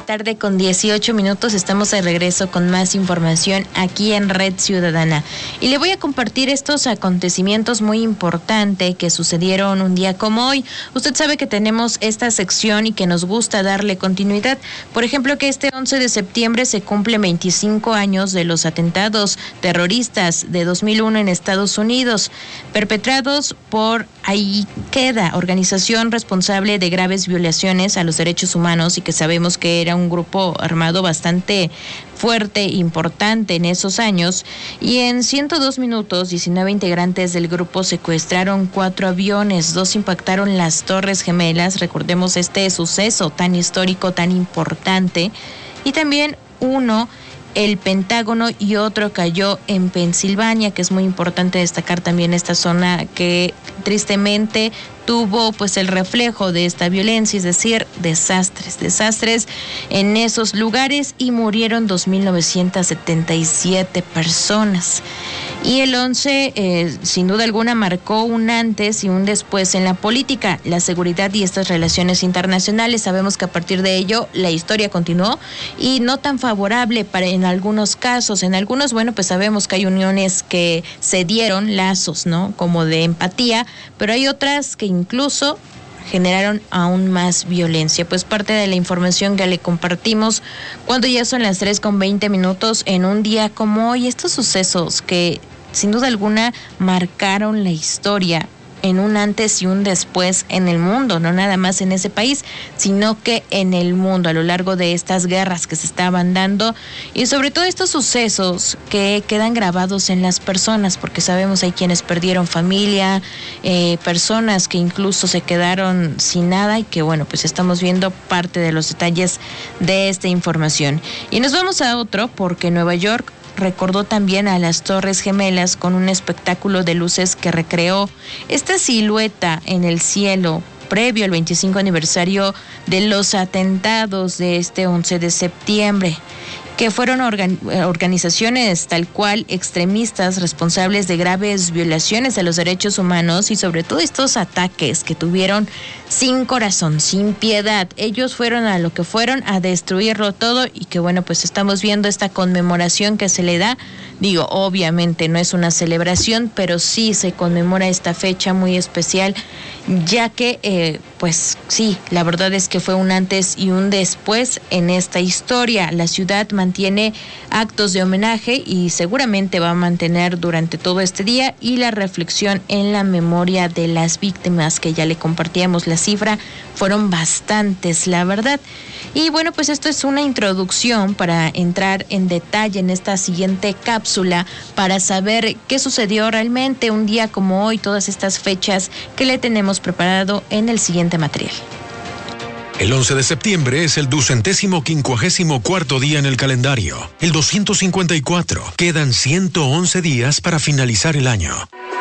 tarde con 18 minutos. Estamos de regreso con más información aquí en Red Ciudadana. Y le voy a compartir estos acontecimientos muy importantes que sucedieron un día como hoy. Usted sabe que tenemos esta sección y que nos gusta darle continuidad. Por ejemplo, que este 11 de septiembre se cumplen 25 años de los atentados terroristas de 2001 en Estados Unidos, perpetrados por Al-Qaeda, organización responsable de graves violaciones a los derechos humanos, y que sabemos que era un grupo armado bastante fuerte, importante en esos años. Y en 102 minutos, 19 integrantes del grupo secuestraron 4 aviones, 2 impactaron las Torres Gemelas, recordemos este suceso tan histórico, tan importante, y también uno el Pentágono y otro cayó en Pensilvania, que es muy importante destacar también esta zona que tristemente tuvo pues el reflejo de esta violencia, es decir, desastres en esos lugares, y murieron 2.977 personas. Y el 11, sin duda alguna, marcó un antes y un después en la política, la seguridad y estas relaciones internacionales. Sabemos que a partir de ello la historia continuó y no tan favorable en algunos casos. En algunos, bueno, pues sabemos que hay uniones que se dieron lazos, ¿no? Como de empatía, pero hay otras que incluso generaron aún más violencia. Pues parte de la información que le compartimos cuando ya son las 3:20 en un día como hoy. Estos sucesos que sin duda alguna marcaron la historia en un antes y un después en el mundo, no nada más en ese país, sino que en el mundo, a lo largo de estas guerras que se estaban dando, y sobre todo estos sucesos que quedan grabados en las personas, porque sabemos hay quienes perdieron familia, personas que incluso se quedaron sin nada, y que bueno, pues estamos viendo parte de los detalles de esta información. Y nos vamos a otro, porque Nueva York recordó también a las Torres Gemelas con un espectáculo de luces que recreó esta silueta en el cielo previo al 25 aniversario de los atentados de este 11 de septiembre, que fueron organizaciones tal cual extremistas responsables de graves violaciones a los derechos humanos, y sobre todo estos ataques que tuvieron sin corazón, sin piedad. Ellos fueron a lo que fueron, a destruirlo todo, y que bueno, pues estamos viendo esta conmemoración que se le da. Digo, obviamente no es una celebración, pero sí se conmemora esta fecha muy especial, ya que pues sí, la verdad es que fue un antes y un después en esta historia. La ciudad mantiene actos de homenaje y seguramente va a mantener durante todo este día, y la reflexión en la memoria de las víctimas, que ya le compartíamos la cifra, fueron bastantes, la verdad. Y bueno, pues esto es una introducción para entrar en detalle en esta siguiente cápsula, para saber qué sucedió realmente un día como hoy, todas estas fechas que le tenemos preparado en el siguiente material. El 11 de septiembre es el 254º día en el calendario, el 254. Quedan 111 días para finalizar el año.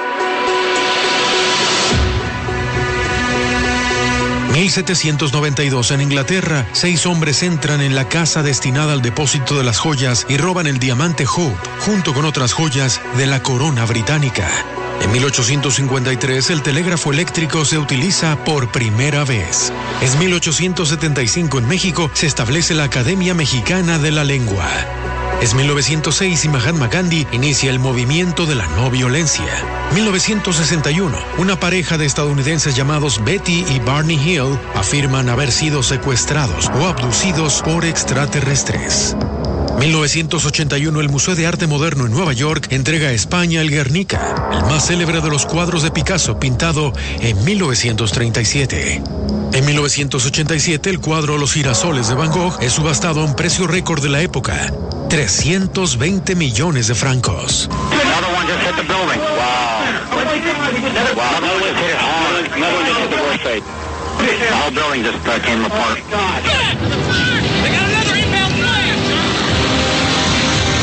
1792 en Inglaterra, 6 hombres entran en la casa destinada al depósito de las joyas y roban el diamante Hope, junto con otras joyas de la corona británica. En 1853, el telégrafo eléctrico se utiliza por primera vez. En 1875, en México, se establece la Academia Mexicana de la Lengua. Es 1906 y Mahatma Gandhi inicia el movimiento de la no violencia. 1961, una pareja de estadounidenses llamados Betty y Barney Hill afirman haber sido secuestrados o abducidos por extraterrestres. 1981, el Museo de Arte Moderno en Nueva York entrega a España el Guernica, el más célebre de los cuadros de Picasso, pintado en 1937. En 1987, el cuadro Los girasoles de Van Gogh es subastado a un precio récord de la época, 320 millones de francos.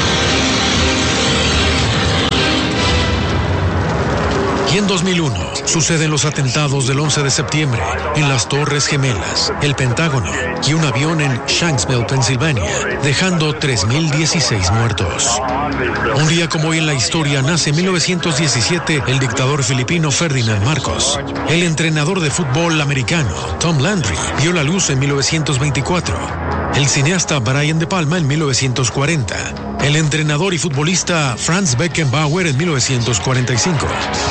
Y en 2001, suceden los atentados del 11 de septiembre en las Torres Gemelas, el Pentágono y un avión en Shanksville, Pensilvania, dejando 3.016 muertos. Un día como hoy en la historia nace en 1917 el dictador filipino Ferdinand Marcos. El entrenador de fútbol americano Tom Landry vio la luz en 1924. El cineasta Brian De Palma en 1940. El entrenador y futbolista Franz Beckenbauer en 1945.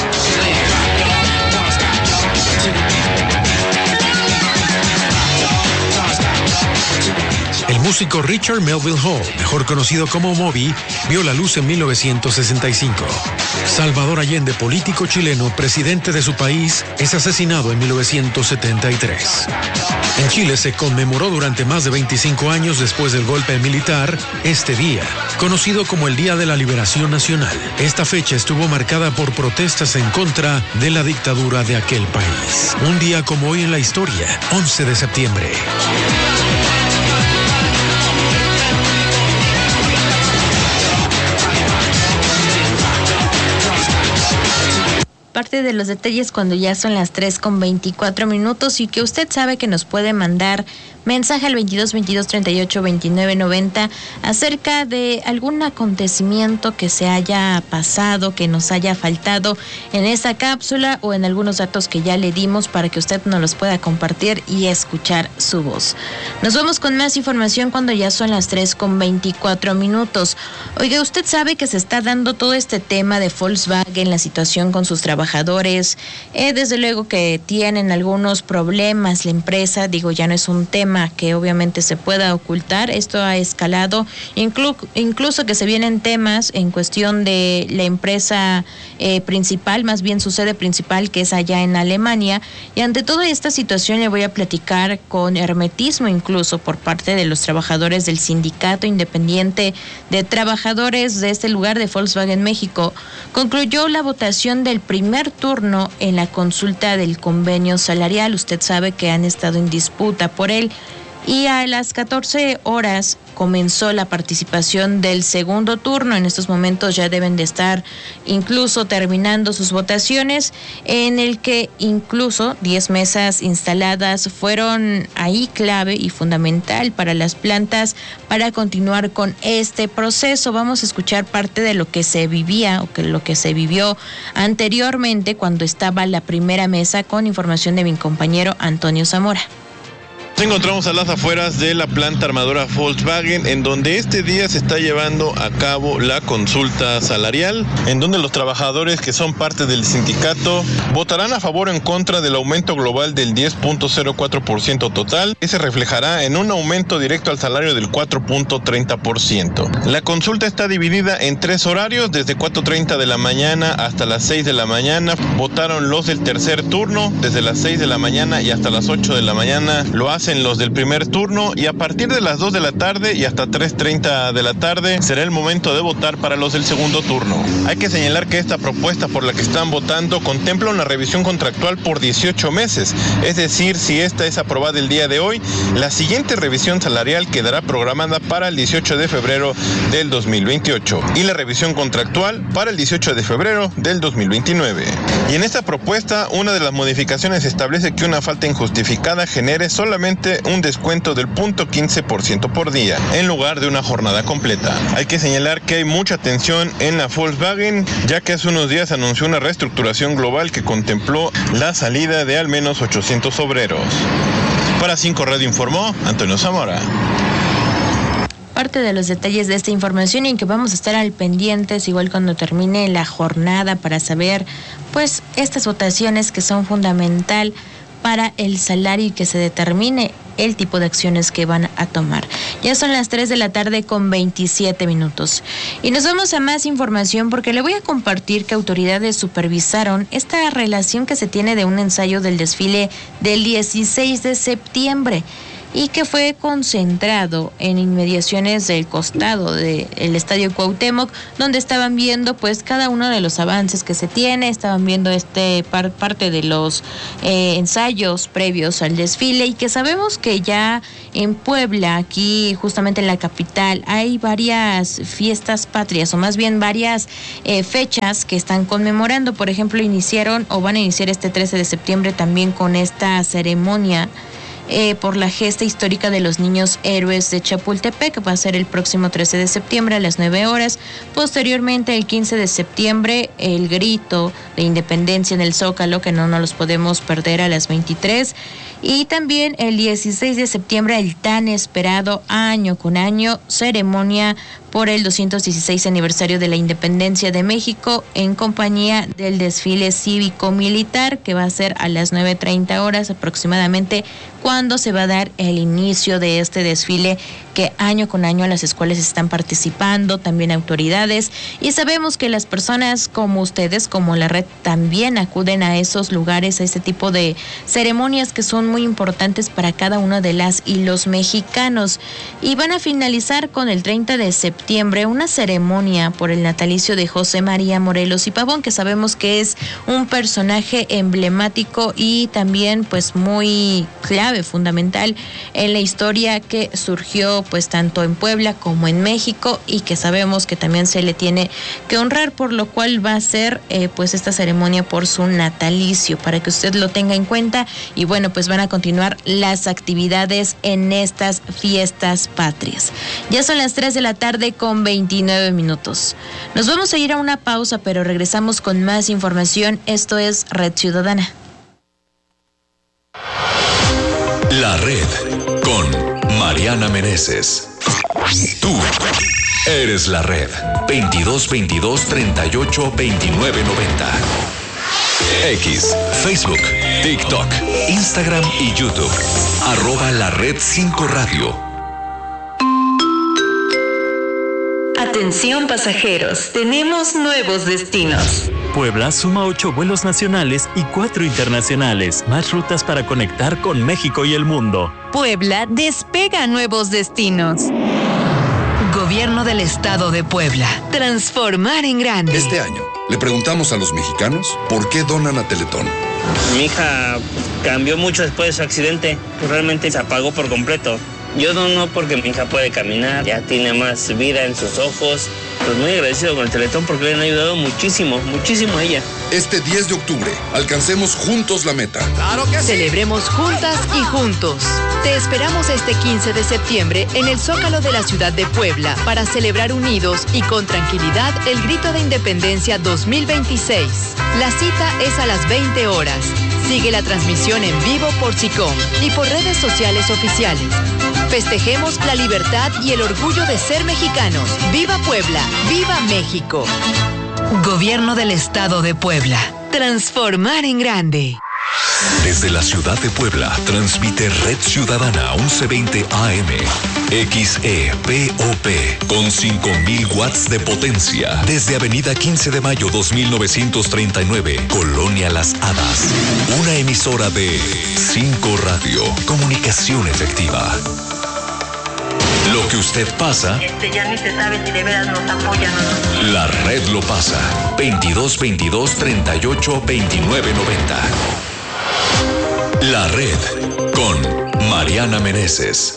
El músico Richard Melville Hall, mejor conocido como Moby, vio la luz en 1965. Salvador Allende, político chileno, presidente de su país, es asesinado en 1973. En Chile se conmemoró durante más de 25 años después del golpe militar este día, conocido como el Día de la Liberación Nacional. Esta fecha estuvo marcada por protestas en contra de la dictadura de aquel país. Un día como hoy en la historia, 11 de septiembre. Parte de los detalles cuando ya son las 3:24 y que usted sabe que nos puede mandar mensaje al 22 22 38 29 90 acerca de algún acontecimiento que se haya pasado, que nos haya faltado en esta cápsula o en algunos datos que ya le dimos para que usted nos los pueda compartir y escuchar su voz. Nos vamos con más información cuando ya son las 3:24. Oiga, usted sabe que se está dando todo este tema de Volkswagen, la situación con sus trabajadores, desde luego que tienen algunos problemas la empresa, ya no es un tema que obviamente se pueda ocultar. Esto ha escalado, incluso que se vienen temas en cuestión de la empresa principal, más bien su sede principal, que es allá en Alemania, y ante toda esta situación le voy a platicar con hermetismo incluso por parte de los trabajadores del Sindicato Independiente de Trabajadores de este lugar de Volkswagen México. Concluyó la votación del primer turno en la consulta del convenio salarial. Usted sabe que han estado en disputa por él. Y a las 14 horas comenzó la participación del segundo turno. En estos momentos ya deben de estar incluso terminando sus votaciones, en el que incluso 10 mesas instaladas fueron ahí clave y fundamental para las plantas para continuar con este proceso. Vamos a escuchar parte de lo que se vivía o que lo que se vivió anteriormente cuando estaba la primera mesa, con información de mi compañero Antonio Zamora. Nos encontramos a las afueras de la planta armadora Volkswagen, en donde este día se está llevando a cabo la consulta salarial, en donde los trabajadores que son parte del sindicato votarán a favor o en contra del aumento global del 10.04% total, que se reflejará en un aumento directo al salario del 4.30%. La consulta está dividida en 3 horarios, desde 4:30 de la mañana hasta las 6 de la mañana. Votaron los del tercer turno, desde las 6 de la mañana y hasta las 8 de la mañana lo hacen los del primer turno, y a partir de las 2 de la tarde y hasta 3:30 de la tarde será el momento de votar para los del segundo turno. Hay que señalar que esta propuesta por la que están votando contempla una revisión contractual por 18 meses, es decir, si esta es aprobada el día de hoy, la siguiente revisión salarial quedará programada para el 18 de febrero del 2028 y la revisión contractual para el 18 de febrero del 2029. Y en esta propuesta, una de las modificaciones establece que una falta injustificada genere solamente un descuento del 0.15% por día, en lugar de una jornada completa. Hay que señalar que hay mucha tensión en la Volkswagen, ya que hace unos días anunció una reestructuración global que contempló la salida de al menos 800 obreros. Para 5 Radio informó Antonio Zamora. Parte de los detalles de esta información, y en que vamos a estar al pendientes igual cuando termine la jornada para saber pues estas votaciones que son fundamental para el salario y que se determine el tipo de acciones que van a tomar. Ya son las 3:27 p.m. Y nos vamos a más información porque le voy a compartir que autoridades supervisaron esta relación que se tiene de un ensayo del desfile del 16 de septiembre. y que fue concentrado en inmediaciones del costado del Estadio Cuauhtémoc, donde estaban viendo pues cada uno de los avances que se tiene, estaban viendo parte de los ensayos previos al desfile, y que sabemos que ya en Puebla, aquí justamente en la capital, hay varias fiestas patrias, o más bien varias fechas que están conmemorando. Por ejemplo, iniciaron o van a iniciar este 13 de septiembre también con esta ceremonia por la gesta histórica de los niños héroes de Chapultepec, que va a ser el próximo 13 de septiembre a las 9 horas. Posteriormente, el 15 de septiembre, el grito de independencia en el Zócalo, que no nos los podemos perder, a las 23. Y también el 16 de septiembre, el tan esperado año con año, ceremonia por el 216 aniversario de la Independencia de México, en compañía del desfile cívico-militar, que va a ser a las 9:30 horas aproximadamente, cuando se va a dar el inicio de este desfile, que año con año las escuelas están participando, también autoridades, y sabemos que las personas como ustedes, como la red, también acuden a esos lugares, a este tipo de ceremonias que son muy importantes para cada una de las y los mexicanos. Y van a finalizar con el 30 de septiembre una ceremonia por el natalicio de José María Morelos y Pavón, que sabemos que es un personaje emblemático y también pues muy clave, fundamental en la historia, que surgió pues tanto en Puebla como en México, y que sabemos que también se le tiene que honrar, por lo cual va a ser pues esta ceremonia por su natalicio, para que usted lo tenga en cuenta. Y bueno, pues van a continuar las actividades en estas fiestas patrias. Ya son las 3 de la tarde con 29 minutos. Nos vamos a ir a una pausa, pero regresamos con más información. Esto es Red Ciudadana. La Red con Mariana Meneses. Tú eres la Red. 2222 38 29 90. X, Facebook, TikTok, Instagram y YouTube. @La Red 5 Radio. Atención pasajeros, tenemos nuevos destinos. Puebla suma 8 vuelos nacionales y 4 internacionales, más rutas para conectar con México y el mundo. Puebla despega nuevos destinos. Gobierno del Estado de Puebla. Transformar en grande. Este año le preguntamos a los mexicanos por qué donan a Teletón. Mi hija cambió mucho después de su accidente, realmente se apagó por completo. Yo dono porque mi hija puede caminar, ya tiene más vida en sus ojos. Pues muy agradecido con el Teletón porque le han ayudado muchísimo, muchísimo a ella. Este 10 de octubre, alcancemos juntos la meta. ¡Claro que sí! Celebremos juntas y juntos. Te esperamos este 15 de septiembre en el Zócalo de la ciudad de Puebla para celebrar unidos y con tranquilidad el Grito de Independencia 2026. La cita es a las 20 horas. Sigue la transmisión en vivo por SICOM y por redes sociales oficiales. Festejemos la libertad y el orgullo de ser mexicanos. ¡Viva Puebla! ¡Viva México! Gobierno del Estado de Puebla. Transformar en grande. Desde la ciudad de Puebla, transmite Red Ciudadana 1120 AM. XEPOP, con 5000 watts de potencia. Desde Avenida 15 de Mayo 2939, Colonia Las Hadas. Una emisora de 5 Radio, comunicación efectiva. Lo que usted pasa, ya ni se sabe si de veras nos apoyan o no. La Red lo pasa. 2222 38 29 90. La Red con Mariana Meneses.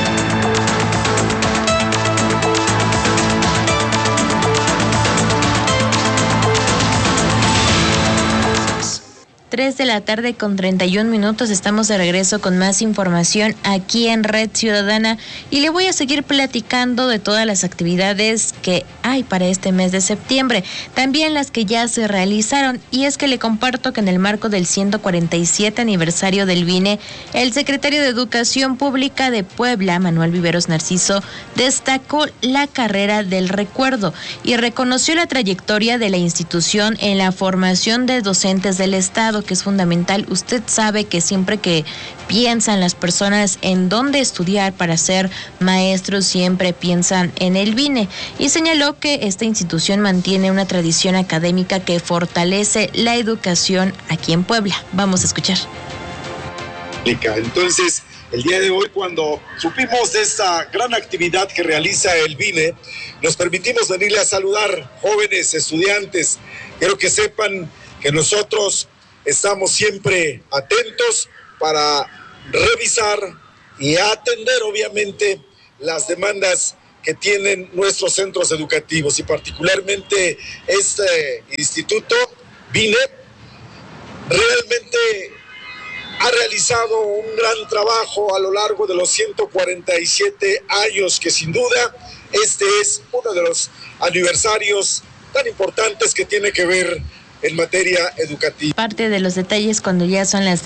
Tres de la tarde con 31 minutos. Estamos de regreso con más información aquí en Red Ciudadana, y le voy a seguir platicando de todas las actividades que hay para este mes de septiembre, también las que ya se realizaron. Y es que le comparto que en el marco del 147 aniversario del BINE, el secretario de Educación Pública de Puebla, Manuel Viveros Narciso, destacó la carrera del recuerdo y reconoció la trayectoria de la institución en la formación de docentes del Estado, que es fundamental. Usted sabe que siempre que piensan las personas en dónde estudiar para ser maestros, siempre piensan en el BINE, y señaló que esta institución mantiene una tradición académica que fortalece la educación aquí en Puebla. Vamos a escuchar. Entonces, El día de hoy, cuando supimos de esta gran actividad que realiza el BINE, nos permitimos venirle a saludar, jóvenes, estudiantes. Quiero que sepan que nosotros estamos siempre atentos para revisar y atender, obviamente, las demandas que tienen nuestros centros educativos y particularmente este instituto, BINE, realmente ha realizado un gran trabajo a lo largo de los 147 años que sin duda este es uno de los aniversarios tan importantes que tiene que ver en materia educativa. Parte de los detalles cuando ya son las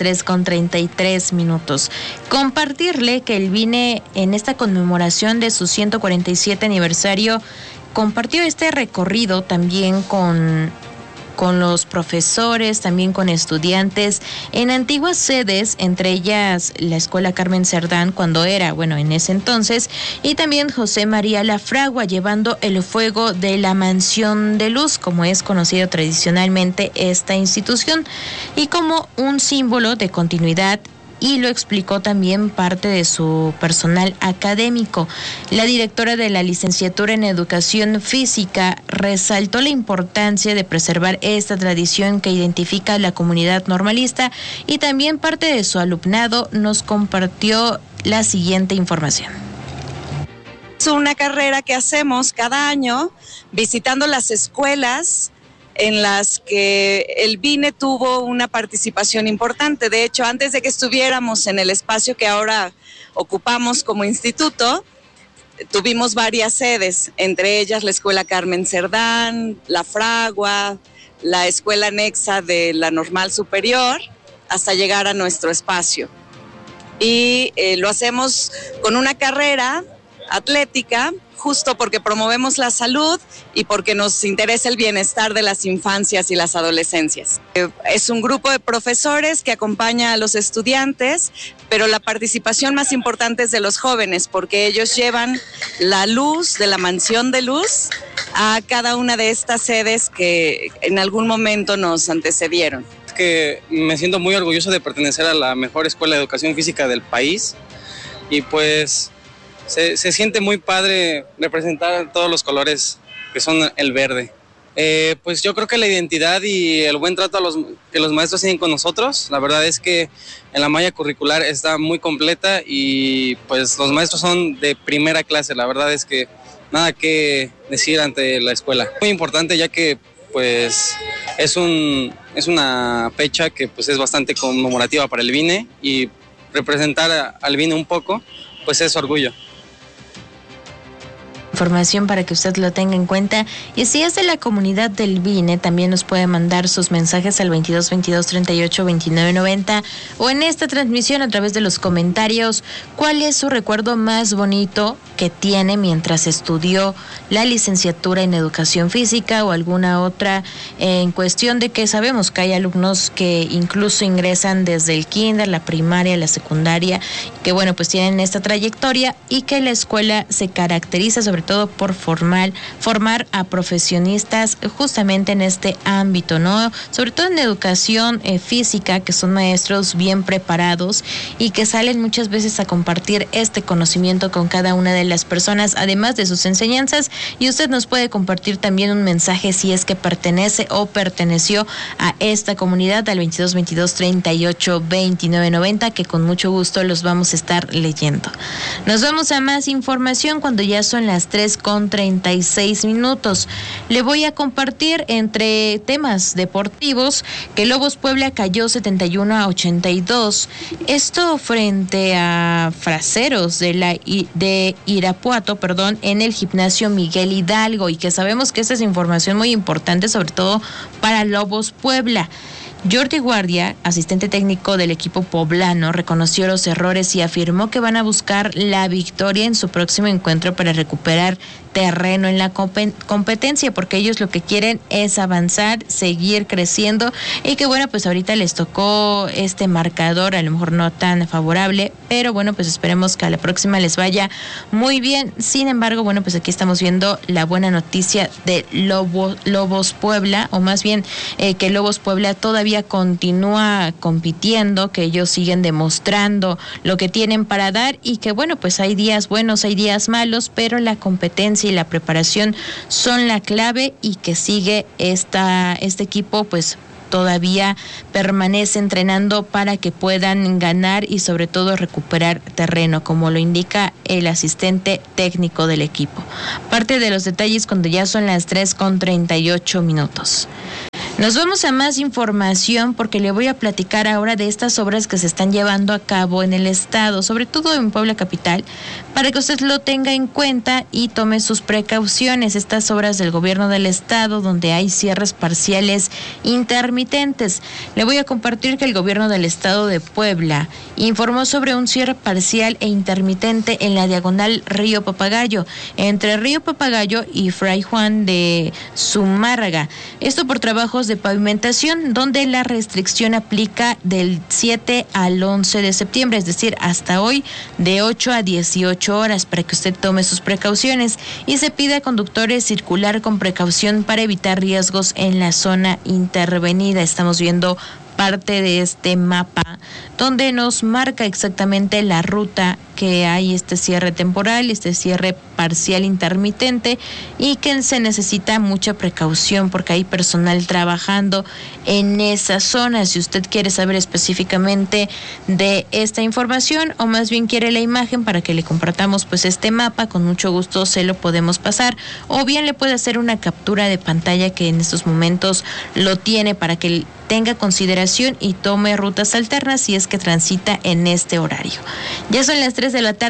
3:33. Compartirle que el BINE en esta conmemoración de su 147 aniversario compartió este recorrido también con los profesores, también con estudiantes en antiguas sedes, entre ellas la Escuela Carmen Cerdán cuando era, en ese entonces, y también José María La Fragua llevando el fuego de la Mansión de Luz, como es conocido tradicionalmente esta institución, y como un símbolo de continuidad. Y lo explicó también parte de su personal académico. La directora de la licenciatura en Educación Física resaltó la importancia de preservar esta tradición que identifica a la comunidad normalista y también parte de su alumnado nos compartió la siguiente información. Es una carrera que hacemos cada año visitando las escuelas en las que el BINE tuvo una participación importante. De hecho, antes de que estuviéramos en el espacio que ahora ocupamos como instituto, tuvimos varias sedes, entre ellas la Escuela Carmen Cerdán, La Fragua, la Escuela Anexa de la Normal Superior, hasta llegar a nuestro espacio. Y lo hacemos con una carrera atlética, justo porque promovemos la salud y porque nos interesa el bienestar de las infancias y las adolescencias. Es un grupo de profesores que acompaña a los estudiantes, pero la participación más importante es de los jóvenes, porque ellos llevan la luz de la Mansión de Luz a cada una de estas sedes que en algún momento nos antecedieron. Es que me siento muy orgulloso de pertenecer a la mejor escuela de educación física del país y pues se siente muy padre representar todos los colores que son el verde. Pues yo creo que la identidad y el buen trato que los maestros tienen con nosotros, la verdad es que en la malla curricular está muy completa y pues los maestros son de primera clase, la verdad es que nada que decir ante la escuela. Muy importante ya que pues es una fecha que pues es bastante conmemorativa para el BINE y representar al BINE un poco pues es orgullo. Información para que usted lo tenga en cuenta. Y si es de la comunidad del BINE, también nos puede mandar sus mensajes al 2222382990 o en esta transmisión a través de los comentarios. ¿Cuál es su recuerdo más bonito que tiene mientras estudió la licenciatura en Educación Física o alguna otra, en cuestión de que sabemos que hay alumnos que incluso ingresan desde el kinder, la primaria, la secundaria, que pues tienen esta trayectoria y que la escuela se caracteriza sobre todo por formar a profesionistas justamente en este ámbito, ¿no? Sobre todo en educación física, que son maestros bien preparados y que salen muchas veces a compartir este conocimiento con cada una de las personas, además de sus enseñanzas. Y usted nos puede compartir también un mensaje si es que pertenece o perteneció a esta comunidad al 2222382990, que con mucho gusto los vamos a estar leyendo. Nos vamos a más información cuando ya son las 3:36. Le voy a compartir entre temas deportivos que Lobos Puebla cayó 71-82. Esto frente a Fraseros de Irapuato, en el gimnasio Miguel Hidalgo, y que sabemos que esta es información muy importante, sobre todo para Lobos Puebla. Jordi Guardia, asistente técnico del equipo poblano, reconoció los errores y afirmó que van a buscar la victoria en su próximo encuentro para recuperar terreno en la competencia, porque ellos lo que quieren es avanzar, seguir creciendo, y que pues ahorita les tocó este marcador, a lo mejor no tan favorable, pero pues esperemos que a la próxima les vaya muy bien. Sin embargo, pues aquí estamos viendo la buena noticia de Lobos Puebla, o más bien que Lobos Puebla todavía todavía continúa compitiendo, que ellos siguen demostrando lo que tienen para dar y que bueno, pues hay días buenos, hay días malos, pero la competencia y la preparación son la clave y que sigue este equipo pues todavía permanece entrenando para que puedan ganar y sobre todo recuperar terreno, como lo indica el asistente técnico del equipo. Parte de los detalles cuando ya son las 3:38. Nos vamos a más información porque le voy a platicar ahora de estas obras que se están llevando a cabo en el estado, sobre todo en Puebla capital, para que usted lo tenga en cuenta y tome sus precauciones. Estas obras del gobierno del estado donde hay cierres parciales intermitentes. Le voy a compartir que el gobierno del estado de Puebla informó sobre un cierre parcial e intermitente en la diagonal Río Papagayo, entre Río Papagayo y Fray Juan de Zumárraga. Esto por trabajos de pavimentación, donde la restricción aplica del 7 al 11 de septiembre, es decir, hasta hoy, de 8 a 18 horas, para que usted tome sus precauciones y se pide a conductores circular con precaución para evitar riesgos en la zona intervenida. Estamos viendo parte de este mapa donde nos marca exactamente la ruta que hay este cierre temporal, este cierre parcial intermitente y que se necesita mucha precaución porque hay personal trabajando en esa zona. Si usted quiere saber específicamente de esta información o más bien quiere la imagen para que le compartamos pues este mapa, con mucho gusto se lo podemos pasar o bien le puede hacer una captura de pantalla que en estos momentos lo tiene para que tenga consideración y tome rutas alternas si es que transita en este horario. Ya son las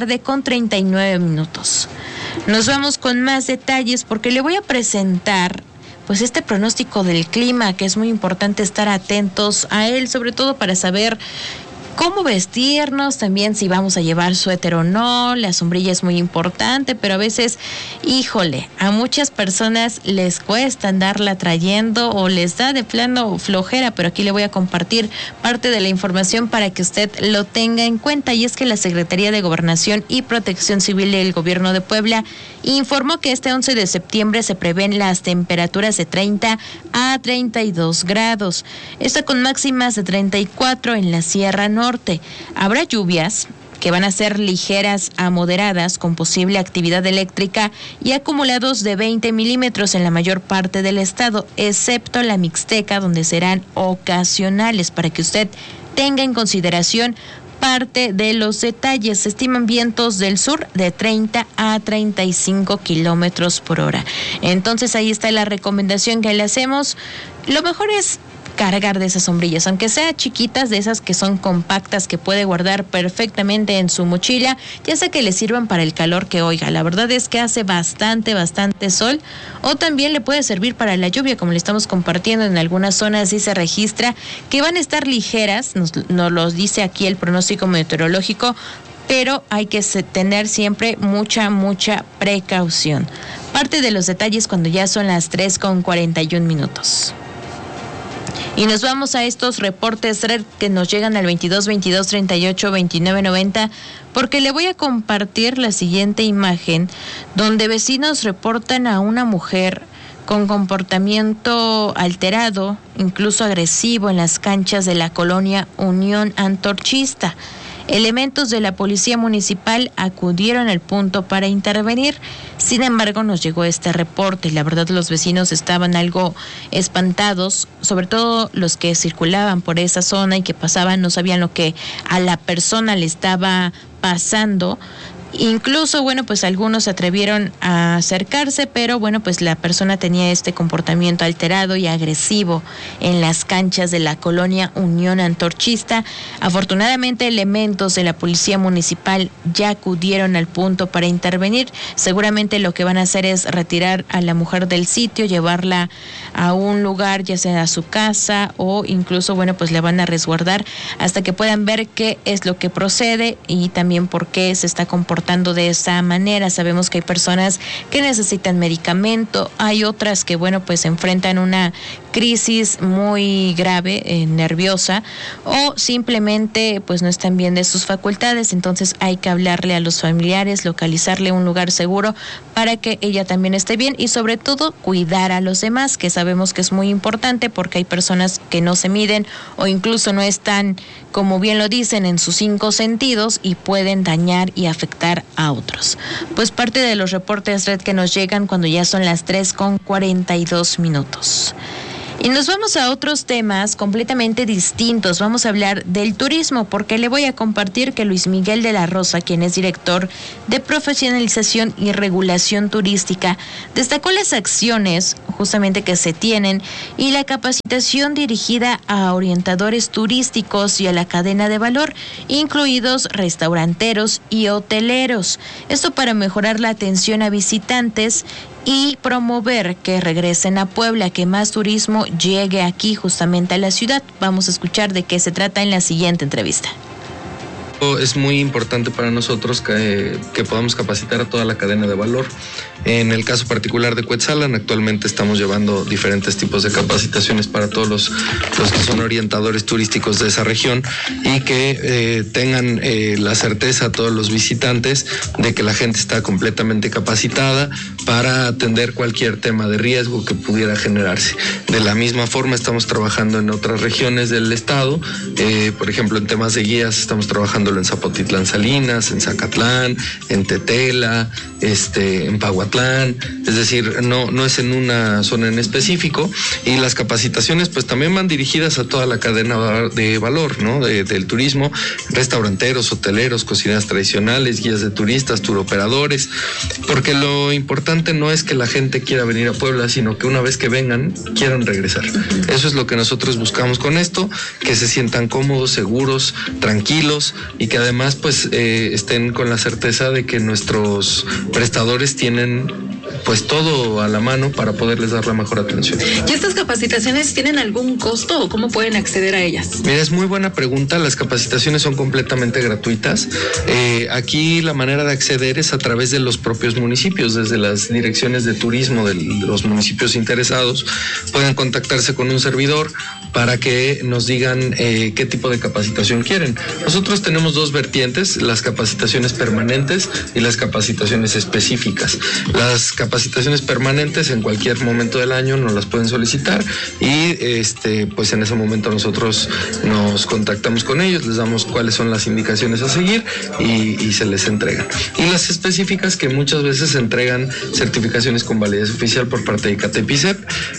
3:39. Nos vamos con más detalles porque le voy a presentar pues este pronóstico del clima, que es muy importante estar atentos a él, sobre todo para saber cómo vestirnos, también si vamos a llevar suéter o no. La sombrilla es muy importante, pero a veces, híjole, a muchas personas les cuesta andarla trayendo o les da de plano flojera, pero aquí le voy a compartir parte de la información para que usted lo tenga en cuenta, y es que la Secretaría de Gobernación y Protección Civil del Gobierno de Puebla informó que este 11 de septiembre se prevén las temperaturas de 30 a 32 grados, esto con máximas de 34 en la Sierra Norte. Habrá lluvias que van a ser ligeras a moderadas con posible actividad eléctrica y acumulados de 20 milímetros en la mayor parte del estado, excepto la Mixteca, donde serán ocasionales, para que usted tenga en consideración parte de los detalles. Se estiman vientos del sur de 30 a 35 kilómetros por hora. Entonces ahí está la recomendación que le hacemos. Lo mejor es cargar de esas sombrillas, aunque sean chiquitas, de esas que son compactas, que puede guardar perfectamente en su mochila, ya sea que le sirvan para el calor que oiga. La verdad es que hace bastante sol, o también le puede servir para la lluvia, como le estamos compartiendo. En algunas zonas sí se registra que van a estar ligeras, nos lo dice aquí el pronóstico meteorológico, pero hay que tener siempre mucha precaución. Parte de los detalles cuando ya son las 3:41. Y nos vamos a estos reportes que nos llegan al 22 22 38 29 90, porque le voy a compartir la siguiente imagen donde vecinos reportan a una mujer con comportamiento alterado, incluso agresivo, en las canchas de la colonia Unión Antorchista. Elementos de la policía municipal acudieron al punto para intervenir. Sin embargo, nos llegó este reporte. La verdad, los vecinos estaban algo espantados, sobre todo los que circulaban por esa zona y que pasaban, no sabían lo que a la persona le estaba pasando. Incluso, bueno, pues algunos se atrevieron a acercarse, pero bueno, pues la persona tenía este comportamiento alterado y agresivo en las canchas de la colonia Unión Antorchista. Afortunadamente, elementos de la policía municipal ya acudieron al punto para intervenir. Seguramente lo que van a hacer es retirar a la mujer del sitio, llevarla a un lugar, ya sea a su casa, o incluso, bueno, pues la van a resguardar hasta que puedan ver qué es lo que procede y también por qué se está comportando comportando de esa manera. Sabemos que hay personas que necesitan medicamento, hay otras que, bueno, pues enfrentan una crisis muy grave, nerviosa, o simplemente pues no están bien de sus facultades. Entonces hay que hablarle a los familiares, localizarle un lugar seguro para que ella también esté bien y sobre todo cuidar a los demás, que sabemos que es muy importante porque hay personas que no se miden o incluso no están, como bien lo dicen, en sus 5 sentidos y pueden dañar y afectar a otros. Pues parte de los reportes Red que nos llegan cuando ya son las 3:42. Y nos vamos a otros temas completamente distintos. Vamos a hablar del turismo, porque le voy a compartir que Luis Miguel de la Rosa, quien es director de Profesionalización y Regulación Turística, destacó las acciones justamente que se tienen y la capacitación dirigida a orientadores turísticos y a la cadena de valor, incluidos restauranteros y hoteleros. Esto para mejorar la atención a visitantes y promover que regresen a Puebla, que más turismo llegue aquí justamente a la ciudad. Vamos a escuchar de qué se trata en la siguiente entrevista. Es muy importante para nosotros que podamos capacitar a toda la cadena de valor. En el caso particular de Cuetzalan, actualmente estamos llevando diferentes tipos de capacitaciones para todos los que son orientadores turísticos de esa región y que tengan la certeza a todos los visitantes de que la gente está completamente capacitada para atender cualquier tema de riesgo que pudiera generarse. De la misma forma estamos trabajando en otras regiones del estado, por ejemplo en temas de guías estamos trabajando en Zapotitlán Salinas, en Zacatlán, en Tetela, en Pahuatlán, es decir, no es en una zona en específico, y las capacitaciones pues también van dirigidas a toda la cadena de valor, ¿no? Del turismo, restauranteros, hoteleros, cocineras tradicionales, guías de turistas, turoperadores, porque lo importante no es que la gente quiera venir a Puebla, sino que una vez que vengan, quieran regresar. Eso es lo que nosotros buscamos con esto, que se sientan cómodos, seguros, tranquilos, y que además pues estén con la certeza de que nuestros prestadores tienen pues todo a la mano para poderles dar la mejor atención. ¿Y estas capacitaciones tienen algún costo o cómo pueden acceder a ellas? Mira, es muy buena pregunta. Las capacitaciones son completamente gratuitas. Aquí la manera de acceder es a través de los propios municipios, desde las direcciones de turismo de los municipios interesados. Pueden contactarse con un servidor para que nos digan qué tipo de capacitación quieren. Nosotros tenemos 2 vertientes, las capacitaciones permanentes y las capacitaciones específicas. Las capacitaciones permanentes en cualquier momento del año nos las pueden solicitar y pues en ese momento nosotros nos contactamos con ellos, les damos cuáles son las indicaciones a seguir y se les entregan. Y las específicas, que muchas veces entregan certificaciones con validez oficial por parte de ICATEPICEP,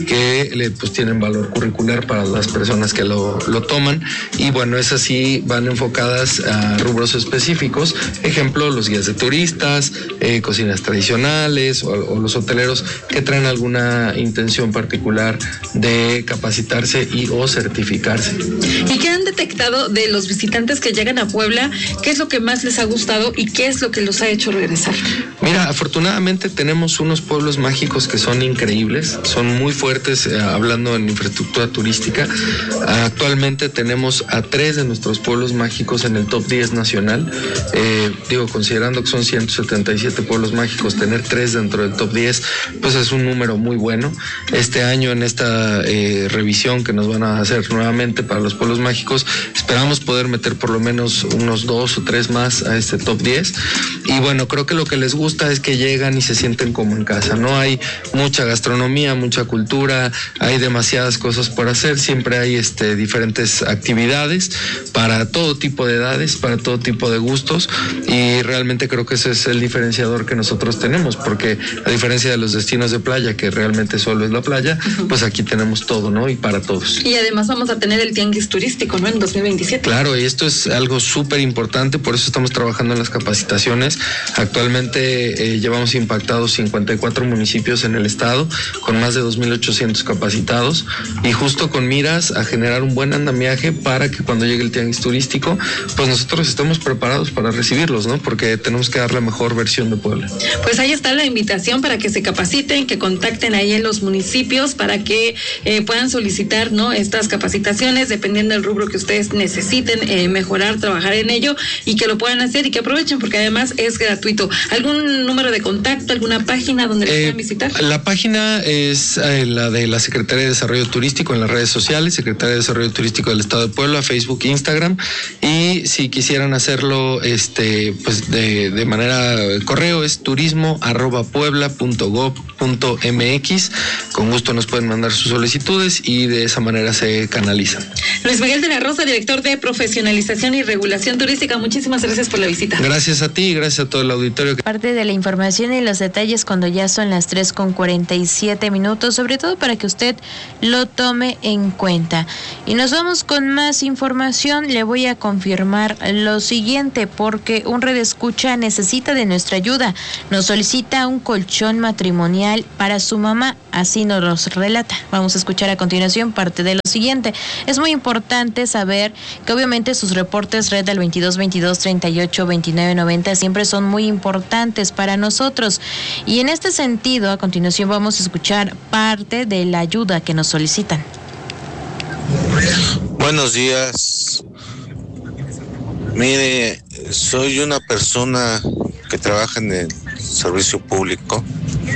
que pues tienen valor curricular para las personas que lo toman, y bueno, esas sí van enfocadas a rubros específicos, ejemplo, los guías de turistas, cocinas tradicionales o los hoteleros que traen alguna intención particular de capacitarse y o certificarse. ¿Y qué han detectado de los visitantes que llegan a Puebla? ¿Qué es lo que más les ha gustado y qué es lo que los ha hecho regresar? Mira, afortunadamente tenemos unos pueblos mágicos que son increíbles, son muy fuertes hablando en infraestructura turística. Actualmente tenemos a 3 de nuestros pueblos mágicos en el top 10 nacional. Considerando que son 177 pueblos mágicos, tener 3 dentro del top 10, pues es un número muy bueno. Este año, en esta revisión que nos van a hacer nuevamente para los pueblos mágicos, esperamos poder meter por lo menos unos 2 o 3 más a este top 10. Y bueno, creo que lo que les gusta es que llegan y se sienten como en casa, ¿no? Hay mucha gastronomía, mucha cultura, hay demasiadas cosas por hacer, siempre hay diferentes actividades para todo tipo de edades, para todo tipo de gustos, y realmente creo que ese es el diferenciador que nosotros tenemos, porque a diferencia de los destinos de playa, que realmente solo es la playa, pues aquí tenemos todo, ¿no? Y para todos. Y además vamos a tener el tianguis turístico, ¿no? En 2027. Claro, y esto es algo súper importante, por eso estamos trabajando en las capacitaciones. Actualmente llevamos impactados 54 municipios en el estado, con más de 2,800 capacitados, y justo con miras a generar un buen andamiaje para que cuando llegue el tianguis turístico, pues nosotros estemos preparados para recibirlos, ¿no? Porque tenemos que dar la mejor versión de Puebla. Pues ahí está la invitación para que se capaciten, que contacten ahí en los municipios para que puedan solicitar, ¿no?, estas capacitaciones dependiendo del rubro que ustedes necesiten mejorar, trabajar en ello y que lo puedan hacer y que aprovechen porque además es gratuito. ¿Algún número de contacto, alguna página donde les puedan visitar? La página es la de la Secretaría de Desarrollo Turístico en las redes sociales, Secretaría de Desarrollo Turístico del Estado de Puebla, Facebook, Instagram, y si quisieran hacerlo pues de manera correo es turismo@puebla.gov.mx. Con gusto nos pueden mandar sus solicitudes y de esa manera se canalizan. Luis Miguel de la Rosa, director de Profesionalización y Regulación Turística, muchísimas gracias por la visita. Gracias a ti y gracias a todo el auditorio. Parte de la información y los detalles cuando ya son las 3:47, sobre todo para que usted lo tome en cuenta. Y nos vamos con más información. Le voy a confirmar lo siguiente, porque un redescucha necesita de nuestra ayuda. Nos solicita un colchón matrimonial para su mamá, así nos lo relata. Vamos a escuchar a continuación parte de lo siguiente. Es muy importante saber que obviamente sus reportes red al 22 22 38 29 90 siempre son muy importantes para nosotros. Y en este sentido, a continuación vamos a escuchar parte de la ayuda que nos solicitan. Buenos días. Mire, soy una persona que trabaja en el servicio público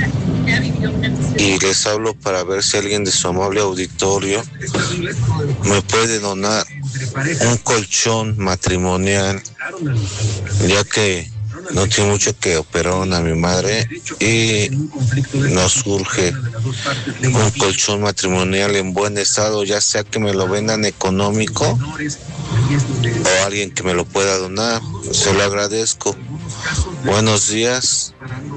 y les hablo para ver si alguien de su amable auditorio me puede donar un colchón matrimonial, ya que no tiene mucho que operaron a mi madre y nos surge un colchón matrimonial en buen estado, ya sea que me lo vendan económico o alguien que me lo pueda donar. Se lo agradezco. Buenos días.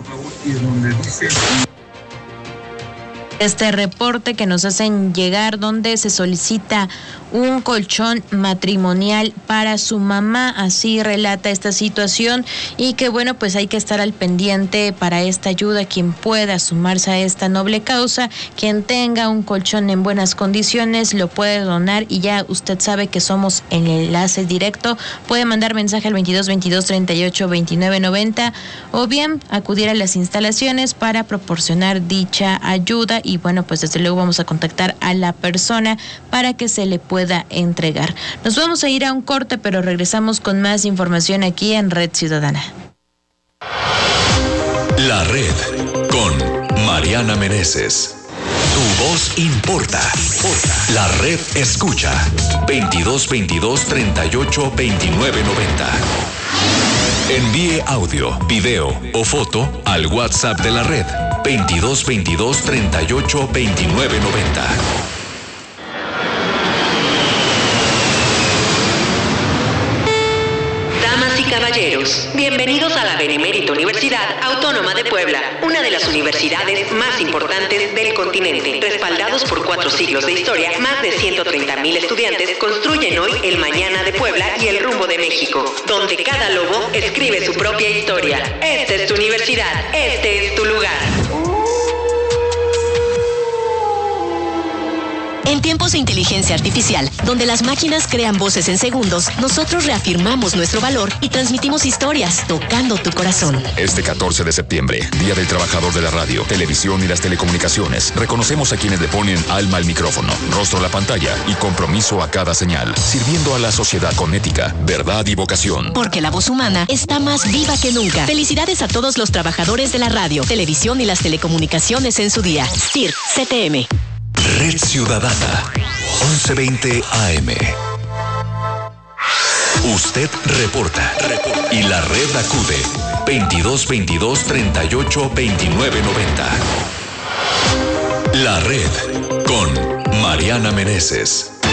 Este reporte que nos hacen llegar donde se solicita un colchón matrimonial para su mamá, así relata esta situación, y que bueno, pues hay que estar al pendiente para esta ayuda. Quien pueda sumarse a esta noble causa, quien tenga un colchón en buenas condiciones lo puede donar, y ya usted sabe que somos el enlace directo. Puede mandar mensaje al 22 22 38 29 90 o bien acudir a las instalaciones para proporcionar dicha ayuda, y bueno, pues desde luego vamos a contactar a la persona para que se le pueda entregar. Nos vamos a ir a un corte, pero regresamos con más información aquí en Red Ciudadana. La Red con Mariana Meneses. Tu voz importa. La Red escucha 22 22 38 29 90. Envíe audio, video o foto al WhatsApp de la Red 22 22 38 29 90. Caballeros, bienvenidos a la Benemérita Universidad Autónoma de Puebla, una de las universidades más importantes del continente. Respaldados por 4 siglos de historia, más de 130,000 estudiantes construyen hoy el mañana de Puebla y el rumbo de México, donde cada lobo escribe su propia historia. Esta es tu universidad, este es tu lugar. En tiempos de inteligencia artificial, donde las máquinas crean voces en segundos, nosotros reafirmamos nuestro valor y transmitimos historias, tocando tu corazón. Este 14 de septiembre, Día del Trabajador de la Radio, Televisión y las Telecomunicaciones, reconocemos a quienes le ponen alma al micrófono, rostro a la pantalla y compromiso a cada señal, sirviendo a la sociedad con ética, verdad y vocación. Porque la voz humana está más viva que nunca. Felicidades a todos los trabajadores de la radio, televisión y las telecomunicaciones en su día. STIR, CTM. Red Ciudadana, 1120 AM. Usted reporta y la red acude 22 22 38 29 90. La Red con Mariana Meneses.